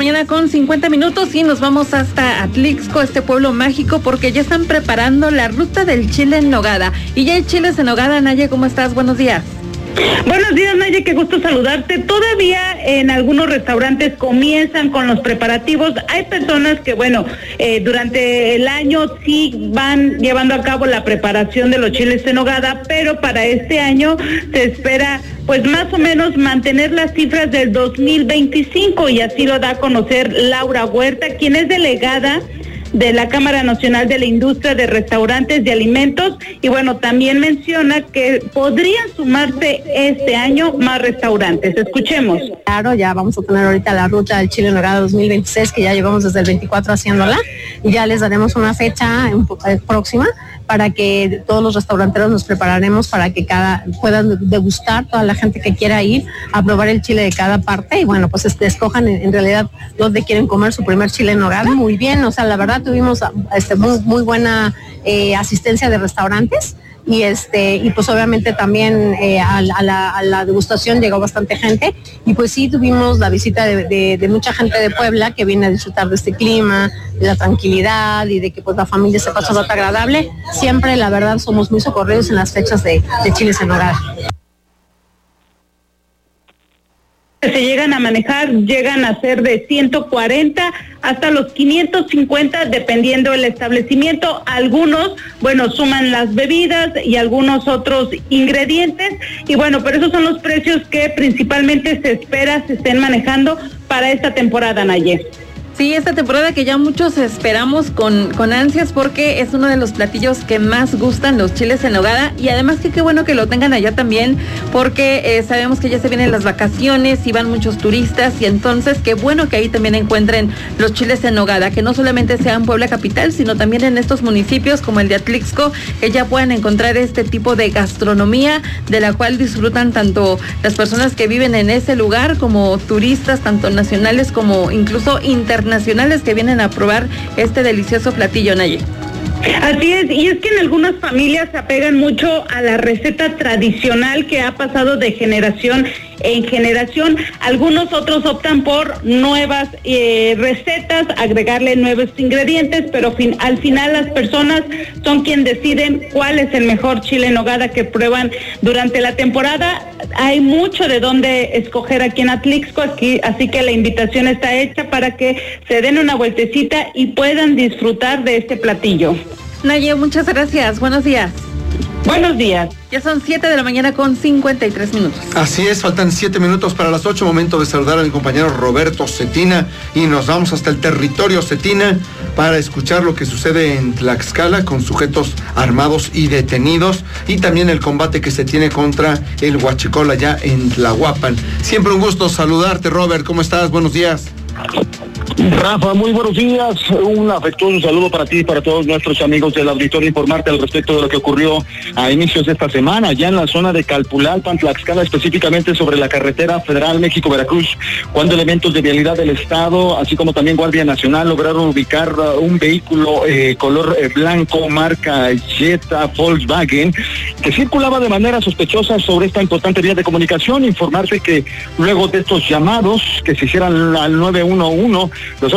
mañana con 50 minutos y nos vamos hasta Atlixco, este pueblo mágico, porque ya están preparando la ruta del chile en nogada. Y ya hay chiles en nogada. Naye, ¿cómo estás? Buenos días. Buenos días, Naye, qué gusto saludarte. Todavía en algunos restaurantes comienzan con los preparativos. Hay personas que, durante el año sí van llevando a cabo la preparación de los chiles en nogada, pero para este año se espera, pues más o menos, mantener las cifras del 2025, y así lo da a conocer Laura Huerta, quien es delegada de la Cámara Nacional de la Industria de Restaurantes y Alimentos, y también menciona que podrían sumarse este año más restaurantes. Escuchemos. Claro, ya vamos a tener ahorita la ruta del chile en nogada 2026, que ya llevamos desde el 24 haciéndola, y ya les daremos una fecha próxima para que todos los restauranteros nos prepararemos para que puedan degustar, toda la gente que quiera ir a probar el chile de cada parte, y escojan en realidad dónde quieren comer su primer chile en nogada. Muy bien, la verdad tuvimos muy buena asistencia de restaurantes, y pues obviamente también a la degustación llegó bastante gente, y pues sí tuvimos la visita de mucha gente de Puebla que viene a disfrutar de este clima, de la tranquilidad y de que pues la familia se pasa rato agradable. Siempre, la verdad, somos muy socorridos en las fechas de chiles en nogada. Se llegan a manejar, llegan a ser de 140 hasta los 550, dependiendo del establecimiento. Algunos, suman las bebidas y algunos otros ingredientes, y pero esos son los precios que principalmente se espera se estén manejando para esta temporada, Naye. Sí, esta temporada que ya muchos esperamos con ansias, porque es uno de los platillos que más gustan, los chiles en nogada, y además que qué bueno que lo tengan allá también, porque sabemos que ya se vienen las vacaciones y van muchos turistas, y entonces qué bueno que ahí también encuentren los chiles en nogada, que no solamente sea en Puebla capital, sino también en estos municipios como el de Atlixco, que ya puedan encontrar este tipo de gastronomía de la cual disfrutan tanto las personas que viven en ese lugar como turistas, tanto nacionales como incluso internacionales que vienen a probar este delicioso platillo, Naye. Así es, y es que en algunas familias se apegan mucho a la receta tradicional que ha pasado de generación en generación. Algunos otros optan por nuevas recetas, agregarle nuevos ingredientes, pero al final las personas son quienes deciden cuál es el mejor chile en nogada que prueban durante la temporada. Hay mucho de dónde escoger aquí en Atlixco, así que la invitación está hecha para que se den una vueltecita y puedan disfrutar de este platillo. Naye, muchas gracias. Buenos días. Buenos días. Ya son 7 de la mañana con 53 minutos. Así es, faltan 7 minutos para las 8, momento de saludar a mi compañero Roberto Cetina, y nos vamos hasta el territorio Cetina para escuchar lo que sucede en Tlaxcala con sujetos armados y detenidos, y también el combate que se tiene contra el huachicol allá en Tlahuapan. Siempre un gusto saludarte, Robert, ¿cómo estás? Buenos días. Rafa, muy buenos días, un afectuoso saludo para ti y para todos nuestros amigos del auditorio. Informarte al respecto de lo que ocurrió a inicios de esta semana, ya en la zona de Calpulalpan, Tlaxcala, específicamente sobre la carretera federal México-Veracruz, cuando elementos de vialidad del Estado, así como también Guardia Nacional, lograron ubicar un vehículo color blanco, marca Jetta Volkswagen, que circulaba de manera sospechosa sobre esta importante vía de comunicación. Informarte que luego de estos llamados que se hicieran al 911, los